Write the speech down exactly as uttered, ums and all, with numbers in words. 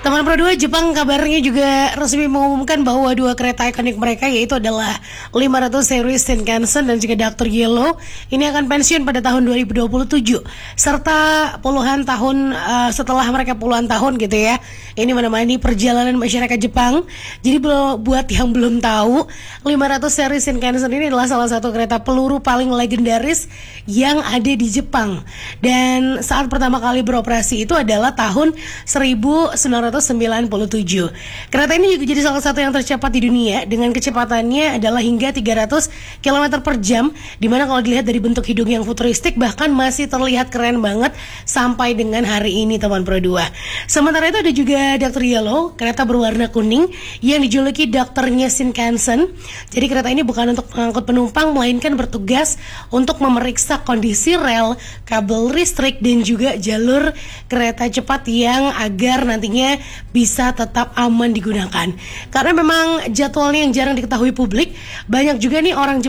Teman Pro dua, Jepang kabarnya juga resmi mengumumkan bahwa dua kereta ikonik mereka, yaitu adalah lima ratus series Shinkansen dan juga Doctor Yellow, ini akan pensiun pada tahun dua ribu dua puluh tujuh. Serta puluhan tahun uh, setelah mereka puluhan tahun gitu ya, ini menemani perjalanan masyarakat Jepang. Jadi buat yang belum tahu, lima ratus series Shinkansen ini adalah salah satu kereta peluru paling legendaris yang ada di Jepang. Dan saat pertama kali beroperasi itu adalah tahun seribu sembilan ratus sembilan puluh tujuh. Kereta ini juga jadi salah satu yang tercepat di dunia dengan kecepatannya adalah hingga tiga ratus kilometer per jam, dimana kalau dilihat dari bentuk hidung yang futuristik bahkan masih terlihat keren banget sampai dengan hari ini, teman Pro dua. Sementara itu ada juga Doctor Yellow, kereta berwarna kuning yang dijuluki dokternya Shinkansen. Jadi kereta ini bukan untuk mengangkut penumpang, melainkan bertugas untuk memeriksa kondisi rel, kabel listrik, dan juga jalur kereta cepat yang agar nantinya bisa tetap aman digunakan. Karena memang jadwalnya yang jarang diketahui publik, banyak juga nih orang